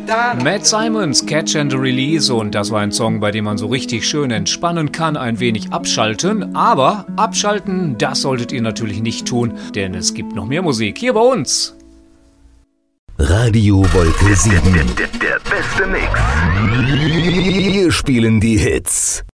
Matt Simons, Catch and Release, und das war ein Song, bei dem man so richtig schön entspannen kann, ein wenig abschalten, aber abschalten, das solltet ihr natürlich nicht tun, denn es gibt noch mehr Musik hier bei uns. Radio Wolke 7. Der beste Mix. Wir spielen die Hits.